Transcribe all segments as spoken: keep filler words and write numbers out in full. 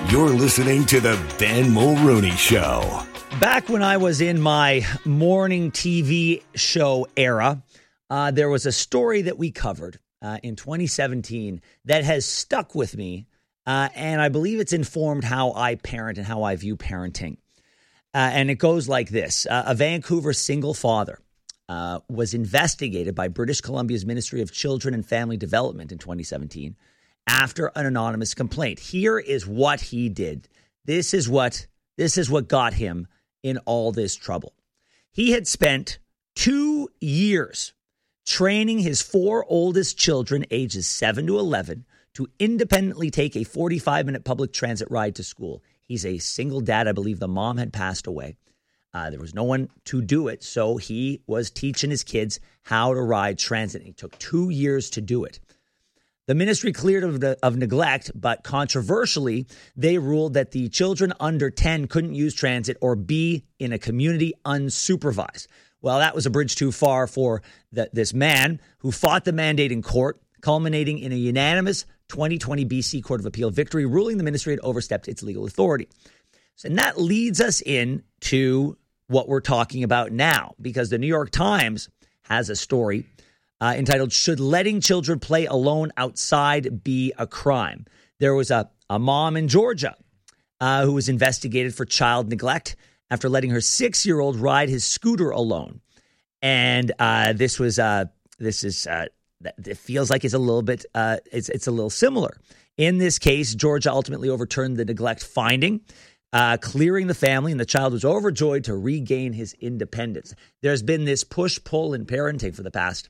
You're listening to the Ben Mulrooney Show. Back when I was in my morning T V show era, uh, there was a story that we covered uh, in twenty seventeen that has stuck with me, uh, and I believe it's informed how I parent and how I view parenting. Uh, and it goes like this. Uh, a Vancouver single father uh, was investigated by British Columbia's Ministry of Children and Family Development in twenty seventeen after an anonymous complaint. Here is what he did. This is what this is what got him in all this trouble. He had spent two years training his four oldest children, ages seven to eleven, to independently take a forty-five minute public transit ride to school. He's a single dad. I believe the mom had passed away. Uh, there was no one to do it, so he was teaching his kids how to ride transit. It took two years to do it. The ministry cleared of, the, of neglect, but controversially, they ruled that the children under ten couldn't use transit or be in a community unsupervised. Well, that was a bridge too far for the, this man who fought the mandate in court, culminating in a unanimous twenty twenty B C Court of Appeal victory, ruling the ministry had overstepped its legal authority. So, and that leads us into what we're talking about now, because the New York Times has a story Uh, entitled, "Should Letting Children Play Alone Outside Be a Crime?" There was a, a mom in Georgia uh, who was investigated for child neglect after letting her six-year-old ride his scooter alone. And uh, this was, uh, this is, uh, it feels like it's a little bit, uh, it's, it's a little similar. In this case, Georgia ultimately overturned the neglect finding, uh, clearing the family, and the child was overjoyed to regain his independence. There's been this push-pull in parenting for the past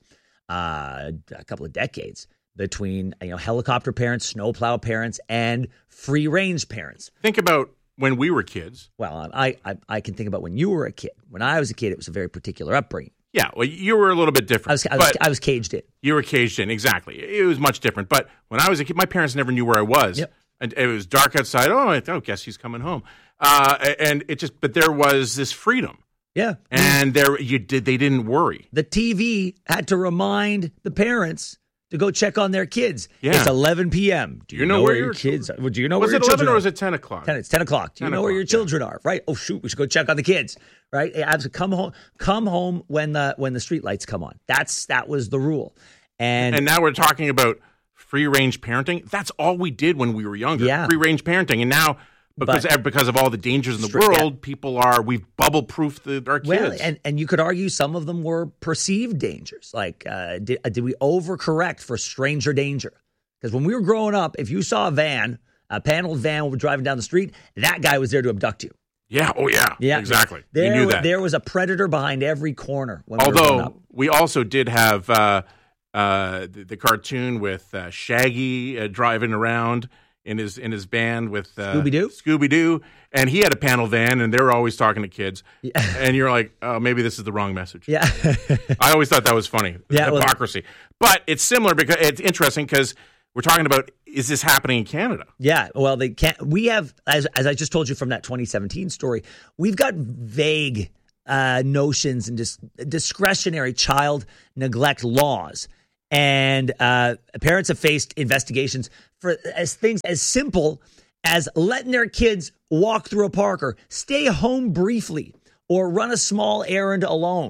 Uh, a couple of decades between, you know, helicopter parents, snowplow parents, and free-range parents. Think about when we were kids. Well, I, I I can think about when you were a kid. When I was a kid, it was a very particular upbringing. Yeah, well, you were a little bit different. I was I was, I was caged in. You were caged in, exactly. It was much different. But when I was a kid, my parents never knew where I was. Yep. And it was dark outside. Oh, I oh, guess he's coming home. Uh, and it just, but there was this freedom. Yeah. And there you did they didn't worry. The T V had to remind the parents to go check on their kids. Yeah. It's eleven p.m. Do you, you know, know where, where your kids are? Do you know was where your it children eleven or are? was it ten o'clock? ten, it's ten o'clock. Do you know where your children yeah. are? Right. Oh, shoot. We should go check on the kids. Right. Absolutely. Come home. Come home when the when the street lights come on. That's that was the rule. And and now we're talking about free range parenting. That's all we did when we were younger. Yeah. Free range parenting. And now Because but, because of all the dangers in the straight, world, yeah. people are, we've bubble-proofed the, our kids. Well, and, and you could argue some of them were perceived dangers. Like, uh, did, did we overcorrect for stranger danger? Because when we were growing up, if you saw a van, a paneled van driving down the street, that guy was there to abduct you. Yeah, oh yeah, yeah. exactly. There, you knew that. There was a predator behind every corner when Although, we were growing up. we also did have uh, uh, the, the cartoon with uh, Shaggy uh, driving around in his in his band with uh, Scooby-Doo? Scooby-Doo, and he had a panel van, and they were always talking to kids. Yeah. And you're like, oh, maybe this is the wrong message. Yeah. I always thought that was funny, yeah, hypocrisy. Well, but it's similar because it's interesting because we're talking about, is this happening in Canada? Yeah, well, they can't. We have, as as I just told you from that twenty seventeen story, we've got vague uh, notions and just discretionary child neglect laws. And uh, parents have faced investigations for as things as simple as letting their kids walk through a park or stay home briefly or run a small errand alone.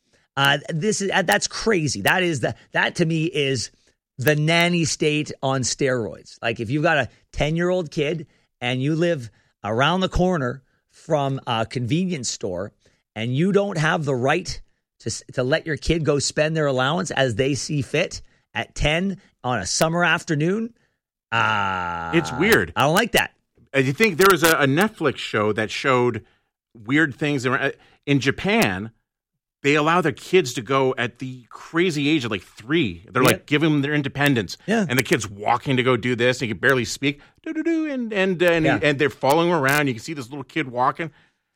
Uh, this is that's crazy. That is the that to me is the nanny state on steroids. Like if you've got a ten-year-old kid and you live around the corner from a convenience store and you don't have the right to to let your kid go spend their allowance as they see fit at ten on a summer afternoon, uh, it's weird. I don't like that. You think there was a, a Netflix show that showed weird things in Japan? They allow their kids to go at the crazy age of like three. They're yeah. like giving them their independence. Yeah. And the kid's walking to go do this. And he can barely speak. Do-do-do, and and and, yeah. and they're following him around. You can see this little kid walking.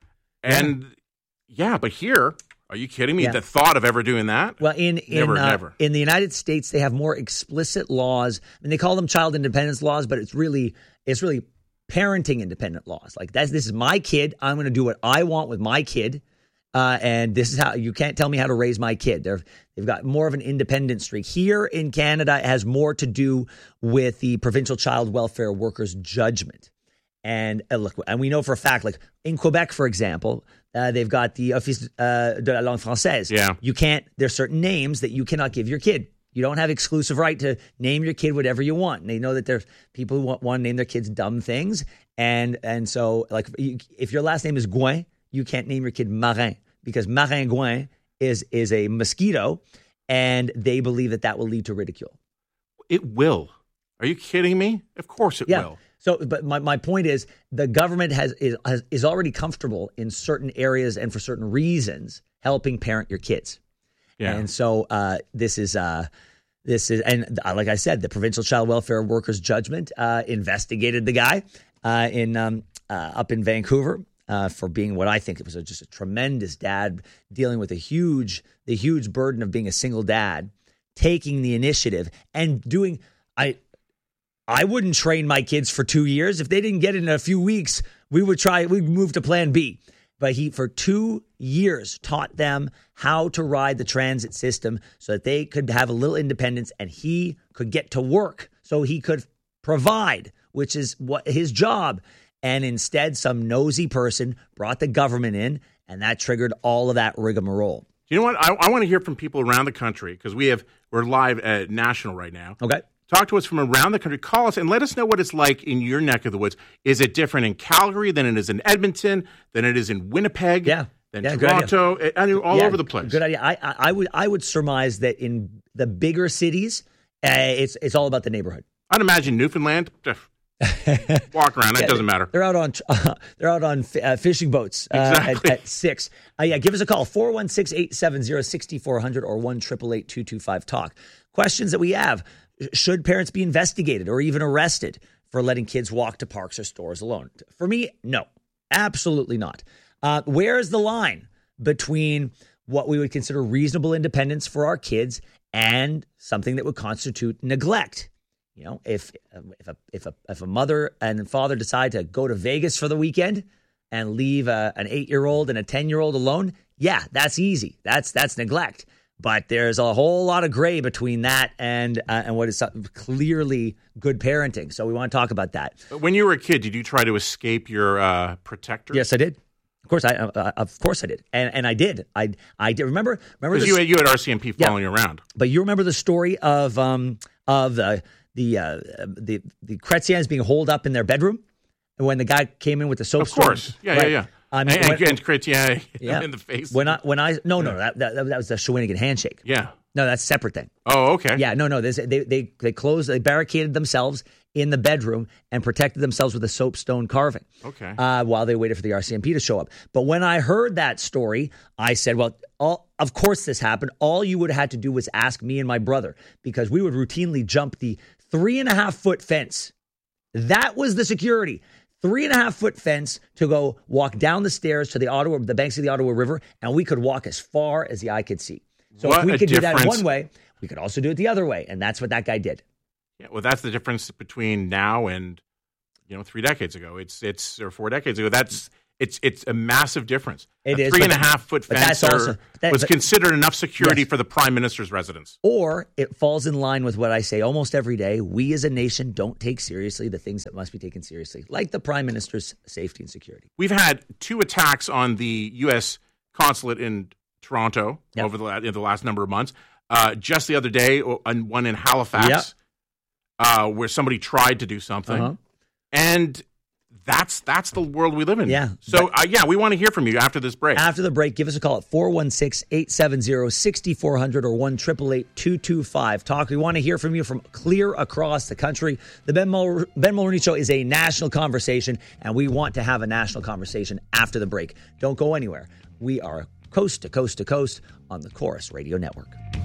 And yeah, yeah but here, are you kidding me? Yeah. The thought of ever doing that? Well, in in, never, uh, never. in the United States, they have more explicit laws. I mean, they call them child independence laws, but it's really it's really parenting independent laws. Like that's this is my kid. I'm going to do what I want with my kid. Uh, and this is how you can't tell me how to raise my kid. They're, they've got more of an independent streak. Here in Canada, it has more to do with the Provincial Child Welfare Workers judgment. And uh, look, and we know for a fact, like in Quebec, for example, uh, they've got the Office uh, de la Langue Française. Yeah. You can't, there's certain names that you cannot give your kid. You don't have exclusive right to name your kid whatever you want. And they know that there's people who want, want to name their kids dumb things. And and so, like, if your last name is Gouin, you can't name your kid Marin because Maringouin is is a mosquito, and they believe that that will lead to ridicule. It will. Are you kidding me? Of course it Yeah. will. So, but my, my point is, the government has is, has is already comfortable in certain areas and for certain reasons helping parent your kids. Yeah. And so uh, this is uh, this is and uh, like I said, the Provincial Child Welfare Workers Judgment uh, investigated the guy uh, in um, uh, up in Vancouver uh, for being what I think it was a, just a tremendous dad dealing with a huge the huge burden of being a single dad, taking the initiative and doing I. I wouldn't train my kids for two years. If they didn't get it in a few weeks, we would try, we'd move to plan B. But he, for two years, taught them how to ride the transit system so that they could have a little independence and he could get to work so he could provide, which is what his job. And instead, some nosy person brought the government in, and that triggered all of that rigmarole. You know what? I, I want to hear from people around the country because we have we're live at National right now. Okay. Talk to us from around the country. Call us and let us know what it's like in your neck of the woods. Is it different in Calgary than it is in Edmonton, than it is in Winnipeg, Yeah. than Yeah, Toronto, I mean, all Yeah, over the place? Good idea. I, I, I would I would surmise that in the bigger cities, uh, it's it's all about the neighborhood. I'd imagine Newfoundland. Walk around. It Yeah, doesn't matter. They're out on uh, they're out on uh, fishing boats uh, Exactly. at, at six. Uh, yeah, give us a call four one six, eight seven zero, six four zero zero or one triple eight two two five talk. Questions that we have: should parents be investigated or even arrested for letting kids walk to parks or stores alone? For me, no, absolutely not. Uh, where is the line between what we would consider reasonable independence for our kids and something that would constitute neglect? You know, if if a if a if a mother and father decide to go to Vegas for the weekend and leave a, an eight-year-old and a ten-year-old alone, yeah, that's easy. That's that's neglect. But there's a whole lot of gray between that and uh, and what is clearly good parenting. So we want to talk about that. When you were a kid, did you try to escape your uh, protector? Yes, I did. Of course, I uh, of course I did, and and I did. I I did. Remember remember Because this, you had, you had R C M P following Yeah. you around. But you remember the story of um of the the uh, the the Chrétiens being holed up in their bedroom, and when the guy came in with the Of soapstone. course. Yeah, Right. yeah, yeah. I mean, and, when- and, and Chrétien yeah. in the face. When I when I no no that that, that was the Shawinigan handshake. yeah. No, that's a separate thing. Oh, okay. Yeah, no, no. This, they they they closed, they barricaded themselves in the bedroom and protected themselves with a soapstone carving. Okay. Uh, while they waited for the R C M P to show up. But when I heard that story, I said, "Well, all, of course this happened. All you would have had to do was ask me and my brother, because we would routinely jump the three and a half foot fence. That was the security." Three and a half foot fence to go walk down the stairs to the Ottawa, the banks of the Ottawa River, and we could walk as far as the eye could see. So What if we a could do that difference. one way, we could also do it the other way, and that's what that guy did. Yeah, well, that's the difference between now and, you know, three decades ago. It's it's or four decades ago. That's it's it's a massive difference. It a is, three but- and a half foot but fence that's are- also- that- was but- considered enough security Yes. for the prime minister's residence. Or it falls in line with what I say almost every day. We as a nation don't take seriously the things that must be taken seriously, like the Prime Minister's safety and security. We've had two attacks on the U S consulate in Toronto Yep. over the, la- in the last number of months. Uh, just the other day, o- and one in Halifax, Yep. uh, where somebody tried to do something, Uh-huh. and that's that's the world we live in. Yeah, So uh, yeah, we want to hear from you after this break. After the break, give us a call at four one six, eight seven zero, six four zero zero or one triple eight two two five talk. We want to hear from you from clear across the country. The Ben, Mul- Ben Mulroney Show is a national conversation, and we want to have a national conversation after the break. Don't go anywhere. We are coast to coast to coast on the Chorus Radio Network.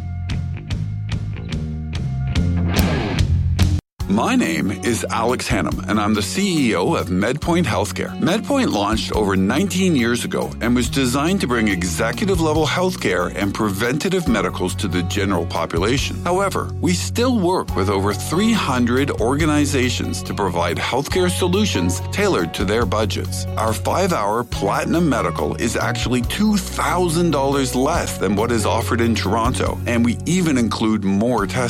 My name is Alex Hannum, and I'm the C E O of MedPoint Healthcare. MedPoint launched over nineteen years ago and was designed to bring executive-level healthcare and preventative medicals to the general population. However, we still work with over three hundred organizations to provide healthcare solutions tailored to their budgets. Our five-hour Platinum Medical is actually two thousand dollars less than what is offered in Toronto, and we even include more testing.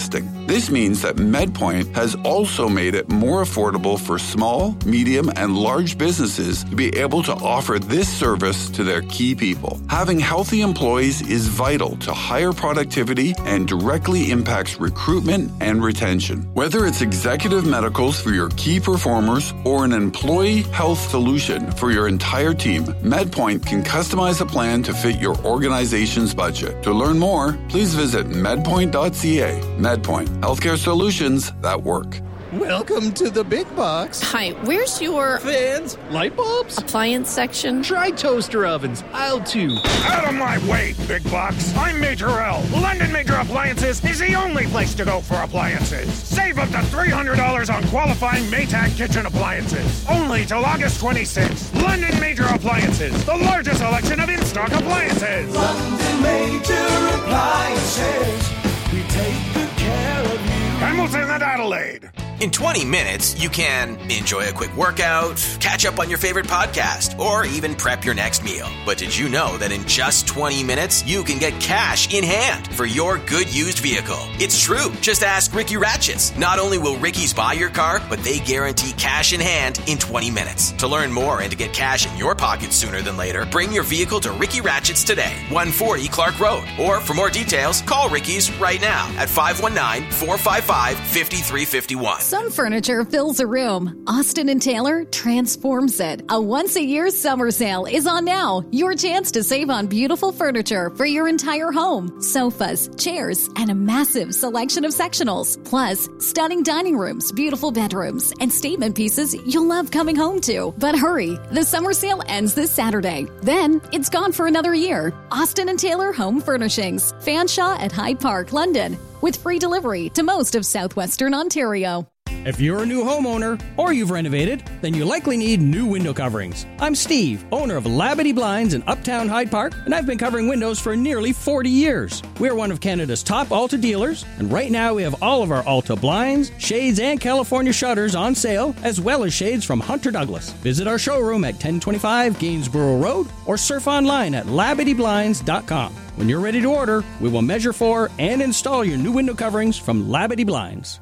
This means that MedPoint has also made it more affordable for small, medium, and large businesses to be able to offer this service to their key people. Having healthy employees is vital to higher productivity and directly impacts recruitment and retention. Whether it's executive medicals for your key performers or an employee health solution for your entire team, MedPoint can customize a plan to fit your organization's budget. To learn more, please visit medpoint dot c a. MedPoint, healthcare solutions that work. Welcome to the big box. Hi, where's your... Fans, light bulbs, appliance section? Try toaster ovens, aisle two. Out of my way, big box. I'm Major L. London Major Appliances is the only place to go for appliances. Save up to three hundred dollars on qualifying Maytag kitchen appliances. Only till August twenty-sixth. London Major Appliances, the largest selection of in-stock appliances. London Major Appliances. We take good care of you. Hamilton and Adelaide. In twenty minutes, you can enjoy a quick workout, catch up on your favorite podcast, or even prep your next meal. But did you know that in just twenty minutes, you can get cash in hand for your good used vehicle? It's true. Just ask Ricky Ratchets. Not only will Ricky's buy your car, but they guarantee cash in hand in twenty minutes. To learn more and to get cash in your pocket sooner than later, bring your vehicle to Ricky Ratchets today, one forty Clark Road. Or for more details, call Ricky's right now at five one nine, four five five, five three five one. Some furniture fills a room. Austin and Taylor transforms it. A once-a-year summer sale is on now. Your chance to save on beautiful furniture for your entire home. Sofas, chairs, and a massive selection of sectionals. Plus, stunning dining rooms, beautiful bedrooms, and statement pieces you'll love coming home to. But hurry, the summer sale ends this Saturday. Then, it's gone for another year. Austin and Taylor Home Furnishings. Fanshawe at Hyde Park, London. With free delivery to most of southwestern Ontario. If you're a new homeowner or you've renovated, then you likely need new window coverings. I'm Steve, owner of Labadee Blinds in Uptown Hyde Park, and I've been covering windows for nearly forty years. We're one of Canada's top Alta dealers, and right now we have all of our Alta blinds, shades, and California shutters on sale, as well as shades from Hunter Douglas. Visit our showroom at ten twenty-five Gainsborough Road or surf online at labadee blinds dot com. When you're ready to order, we will measure for and install your new window coverings from Labadee Blinds.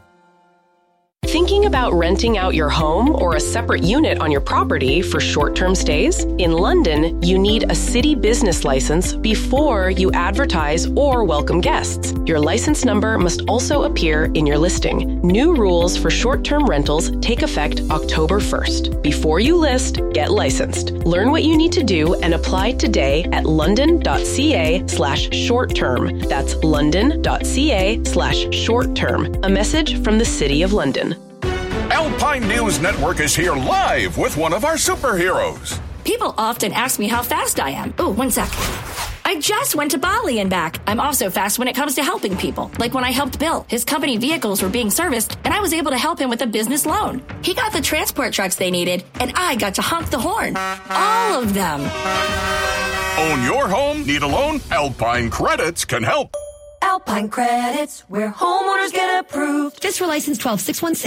Thinking about renting out your home or a separate unit on your property for short-term stays? In London, you need a city business license before you advertise or welcome guests. Your license number must also appear in your listing. New rules for short-term rentals take effect October first. Before you list, get licensed. Learn what you need to do and apply today at london.ca slash short-term. That's london.ca slash short-term. A message from the City of London. Alpine News Network is here live with one of our superheroes. People often ask me how fast I am. Oh, one sec. I just went to Bali and back. I'm also fast when it comes to helping people. Like when I helped Bill. His company vehicles were being serviced, and I was able to help him with a business loan. He got the transport trucks they needed, and I got to honk the horn. All of them. Own your home? Need a loan? Alpine Credits can help. Alpine Credits, where homeowners get approved. Just for license twelve six one six.